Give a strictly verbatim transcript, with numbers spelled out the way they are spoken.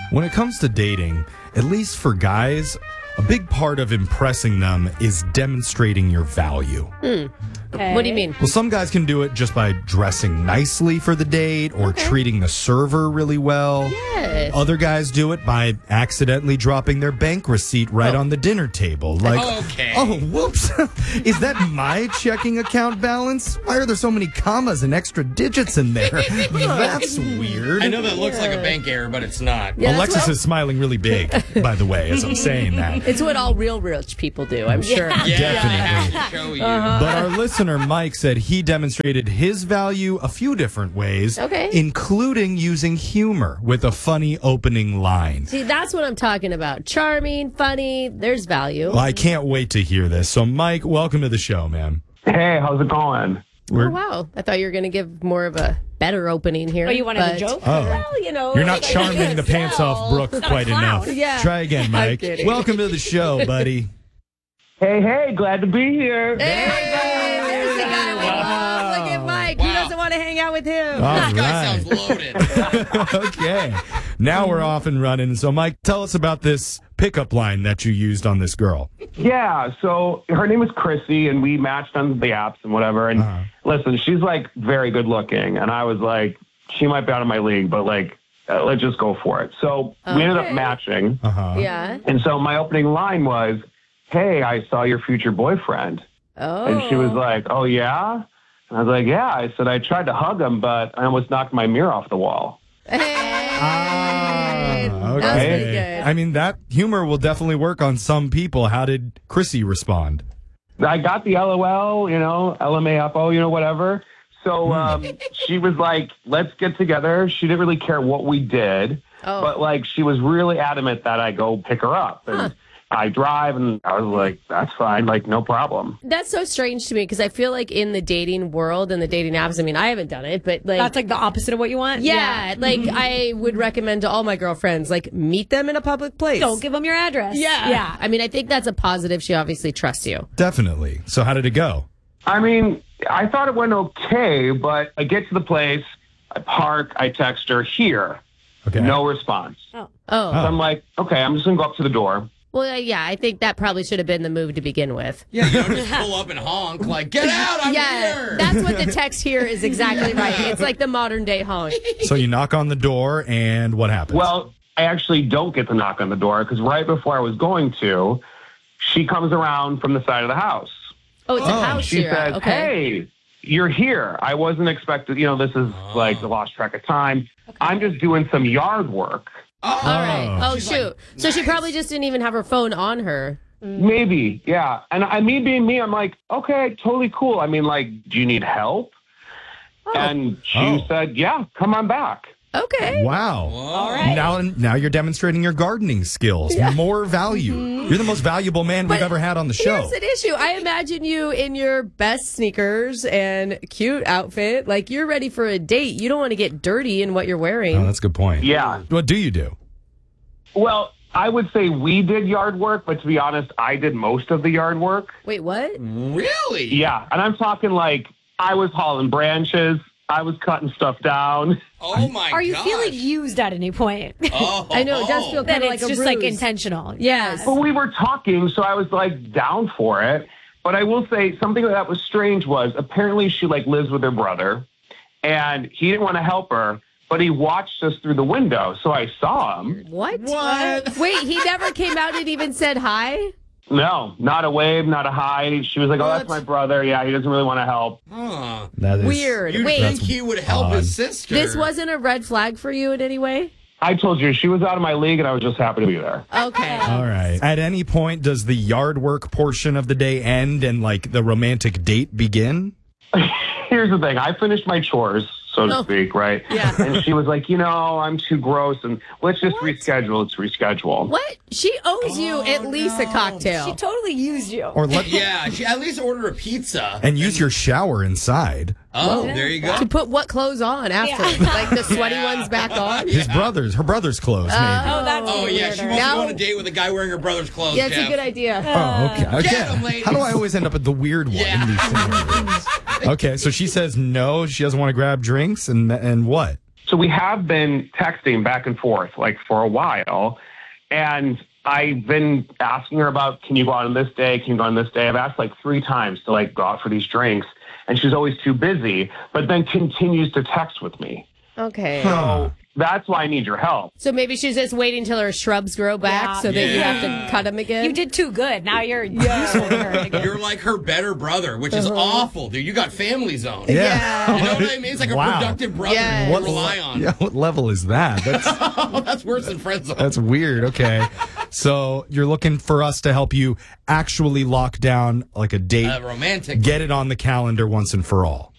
When it comes to dating, at least for guys, a big part of impressing them is demonstrating your value. Hmm. Okay. What do you mean? Well, some guys can do it just by dressing nicely for the date or okay. treating the server really well. Yes. Other guys do it by accidentally dropping their bank receipt right oh. on the dinner table. Like, okay. oh, whoops. Is that my checking account balance? Why are there so many commas and extra digits in there? That's weird. I know that looks like a bank error, but it's not. Yeah, Alexis what... is smiling really big, by the way, as I'm saying that. It's what all real rich people do, I'm sure. Yeah, definitely. Yeah, show you. Uh-huh. But our listener, Mike, said he demonstrated his value a few different ways, okay. including using humor with a funny opening line. See, that's what I'm talking about. Charming, funny, there's value. Well, I can't wait to hear this. So, Mike, welcome to the show, man. Hey, how's it going? We're... Oh, wow. I thought you were going to give more of a better opening here. Oh, you wanted but... a joke? Oh. Well, you know. You're not charming the pants off Brooke quite enough. Yeah. Try again, Mike. Welcome to the show, buddy. Hey, hey, glad to be here. Hey, there's the guy we love. Look at Mike. Wow. Who doesn't want to hang out with him? All This guy right. sounds loaded. Okay. Now we're off and running. So, Mike, tell us about this pickup line that you used on this girl. Yeah, so her name is Chrissy, and we matched on the apps and whatever. And uh-huh. listen, she's, like, very good looking. And I was like, she might be out of my league, but, like, uh, let's just go for it. So okay. we ended up matching. Uh-huh. Yeah. And so my opening line was, hey, I saw your future boyfriend. Oh. And she was like, oh, yeah? And I was like, yeah. I said, I tried to hug him, but I almost knocked my mirror off the wall. Hey. Ah, okay. That was pretty good. I mean, that humor will definitely work on some people. How did Chrissy respond? I got the L O L, you know, L M A F O, you know, whatever. So um, she was like, let's get together. She didn't really care what we did, oh. but, like, she was really adamant that I go pick her up. And huh. I drive, and I was like, that's fine, like, no problem. That's so strange to me because I feel like in the dating world and the dating apps, I mean, I haven't done it, but like... That's like the opposite of what you want? Yeah, yeah. like I would recommend to all my girlfriends, like, meet them in a public place. Don't give them your address. Yeah. Yeah. I mean, I think that's a positive. She obviously trusts you. Definitely. So how did it go? I mean, I thought it went okay, but I get to the place, I park, I text her, here. Okay. No response. Oh. Oh. So I'm like, okay, I'm just going to go up to the door. Well, yeah, I think that probably should have been the move to begin with. Yeah, you don't just pull up and honk, like, get out, I'm yeah, here. That's what the text here is exactly yeah. right. It's like the modern day honk. So you knock on the door, and what happens? Well, I actually don't get to knock on the door, because right before I was going to, she comes around from the side of the house. Oh, it's oh. a house She here. says, okay. hey, you're here. I wasn't expected, you know, this is oh. like the lost track of time. Okay. I'm just doing some yard work. Oh, all right. Oh, She's shoot. Like, so nice. she probably just didn't even have her phone on her. Maybe, yeah. And I, me being me, I'm like, okay, totally cool. I mean, like, do you need help? Oh. And she Oh. said, yeah, come on back. Okay. Wow. Whoa. All right. Now, now you're demonstrating your gardening skills. Yeah. More value. Mm-hmm. You're the most valuable man But we've ever had on the show. Here's an issue. I imagine you in your best sneakers and cute outfit. Like, you're ready for a date. You don't want to get dirty in what you're wearing. Oh, that's a good point. Yeah. What do you do? Well, I would say we did yard work, but to be honest, I did most of the yard work. Wait, what? Really? Yeah. And I'm talking like I was hauling branches. I was cutting stuff down. Oh, my God. Are you feeling used at any point? Oh, I know, it does feel Then kind of it's like a just like ruse. intentional. Yes. But we were talking, so I was like down for it. But I will say something that was strange was apparently she like lives with her brother, and he didn't want to help her, but he watched us through the window, so I saw him. What? What? Wait, he never came out and even said hi? No, not a wave, not a hi. She was like, "Oh, that's What? my brother. Yeah, he doesn't really want to help." Huh. That is Weird. You'd Wait, think he would help odd. his sister. this wasn't a red flag for you in any way? I told you she was out of my league, and I was just happy to be there. Okay. All right. At any point, does the yard work portion of the day end and like the romantic date begin? Here's the thing: I finished my chores, so to Oh. speak, right? Yeah. And she was like, "You know, I'm too gross, and let's just What? reschedule. Let's reschedule." What? She owes you Oh, at least a no. cocktail. She totally used you. Or let Yeah, she at least order a pizza. and use your shower inside. Oh, there you go. To put what clothes on after? Yeah. Like the sweaty Yeah. ones back on? His brother's, her brother's clothes, maybe. Oh, that's Oh, yeah, she weirder. wants to Now- go on a date with a guy wearing her brother's clothes, Yeah, it's Jeff. a good idea. Oh, okay. Get Again, 'em, ladies. how do I always end up at the weird one Yeah. in these scenarios? Okay, so she says no, she doesn't want to grab drinks, and and what? So we have been texting back and forth like for a while. And I've been asking her about, can you go out on this day? Can you go on this day? I've asked like three times to like go out for these drinks. And she's always too busy, but then continues to text with me. Okay. So that's why I need your help. So maybe she's just waiting till her shrubs grow back Yeah. so that you Yeah. have to cut them again. You did too good. Now you're useful to her again. You're like her better brother, which is awful, dude. You got family zone. Yeah. You know what I mean? It's like a Wow. productive brother Yes. you What can rely on. Yeah, what level is that? That's Oh, that's worse than friend zone. that's weird. Okay. So you're looking for us to help you actually lock down like a date, Uh, romantic. get it on the calendar once and for all.